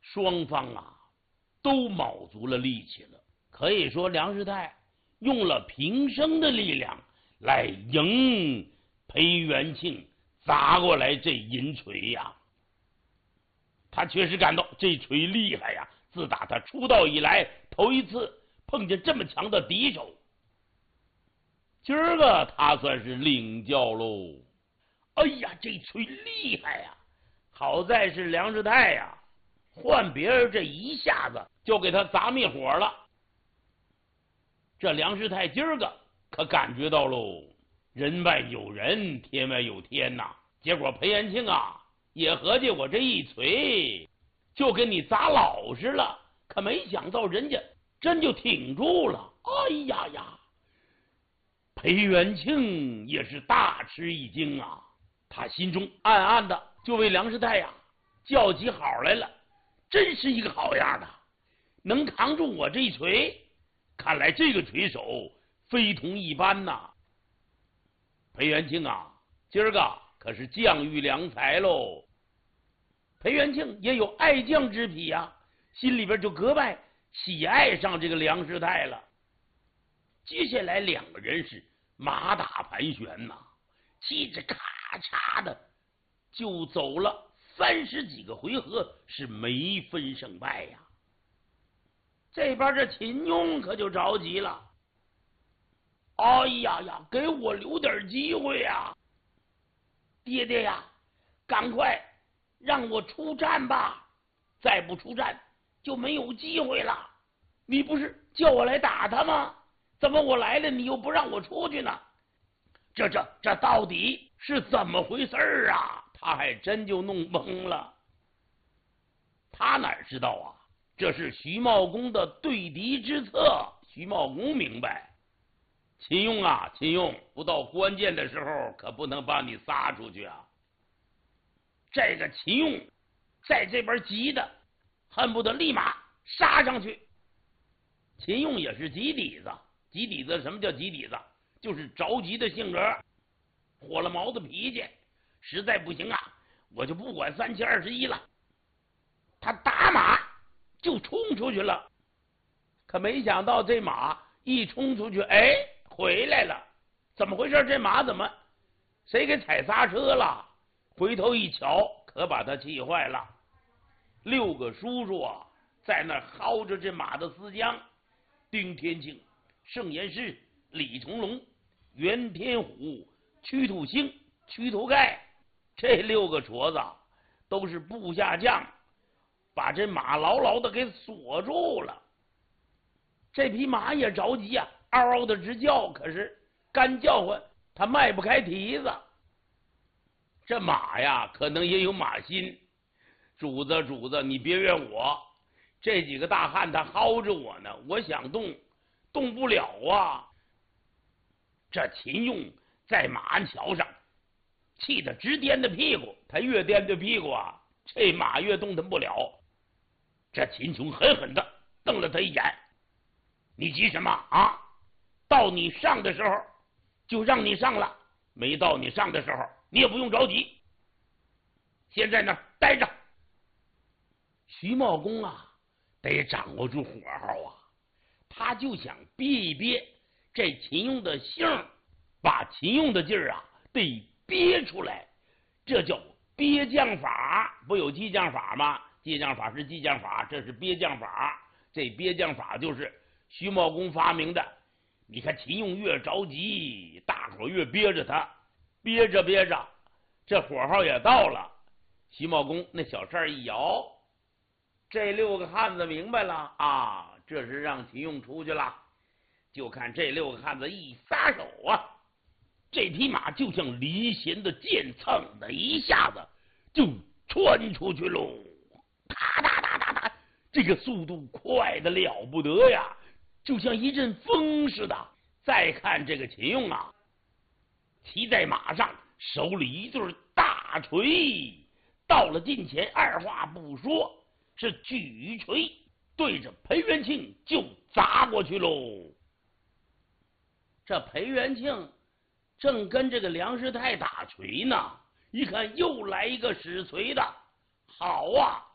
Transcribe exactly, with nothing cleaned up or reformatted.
双方啊都卯足了力气了，可以说梁师太用了平生的力量来迎裴元庆砸过来这银锤呀。他确实感到这锤厉害呀，自打他出道以来头一次碰见这么强的敌手，今儿个他算是领教喽。哎呀，这锤厉害呀！好在是梁师太呀，换别人这一下子就给他砸灭火了。这梁师太今儿个可感觉到喽，人外有人，天外有天呐。结果裴元庆啊，也合计我这一锤就给你砸老实了，可没想到人家真就挺住了。哎呀呀！裴元庆也是大吃一惊啊，他心中暗暗的就为梁师太呀叫起好来了，真是一个好样的，能扛住我这一锤，看来这个锤手非同一般呐。裴元庆啊，今儿个可是将遇良才喽。裴元庆也有爱将之癖呀、啊，心里边就格外喜爱上这个梁师太了。接下来两个人是马打盘旋呐、啊，气着咔嚓的就走了三十几个回合，是没分胜败呀。这边这秦庸可就着急了，哎呀呀，给我留点机会呀！爹爹呀，赶快让我出战吧，再不出战就没有机会了。你不是叫我来打他吗？怎么我来了你又不让我出去呢？这这这到底是怎么回事啊？他还真就弄懵了。他哪知道啊，这是徐茂公的对敌之策。徐茂公明白，秦庸啊，秦庸，不到关键的时候可不能把你撒出去啊。这个秦庸在这边急的恨不得立马杀上去。秦庸也是急底子，急底子什么叫急底子？就是着急的性格，火了毛的脾气，实在不行啊，我就不管三七二十一了。他打马就冲出去了，可没想到这马一冲出去，哎，回来了。怎么回事？这马怎么谁给踩刹车了？回头一瞧，可把他气坏了。六个叔叔啊，在那薅着这马的丝缰，丁天庆、盛言师、李重龙、袁天虎、屈土星、屈土盖，这六个矬子都是部下将，把这马牢牢的给锁住了。这匹马也着急啊，嗷嗷的直叫，可是干叫唤他迈不开蹄子。这马呀可能也有马心，主子主子你别怨我，这几个大汉他薅着我呢，我想动动不了啊。这秦庸在马鞍桥上气得直颠着屁股，他越颠着屁股啊，这马越动弹不了。这秦琼狠狠的瞪了他一眼，你急什么啊？到你上的时候就让你上了，没到你上的时候你也不用着急，先在那儿待着。徐茂公啊得掌握住火候啊，他就想憋一憋这秦庸的性，把秦庸的劲儿啊得憋出来，这叫憋将法。不有激将法吗？激将法是激将法，这是憋将法。这憋将法就是徐茂公发明的。你看秦庸越着急，大伙越憋着他，憋着憋着，这火候也到了。徐茂公那小扇一摇，这六个汉子明白了啊，这是让秦庸出去了。就看这六个汉子一撒手啊，这匹马就像离弦的箭，蹭的一下子就穿出去喽！哒哒哒哒哒，这个速度快的了不得呀，就像一阵风似的。再看这个秦庸啊，骑在马上，手里一对大锤，到了近前，二话不说，是举锤对着裴元庆就砸过去喽。这裴元庆正跟这个梁师太打锤呢，一看又来一个使锤的，好啊，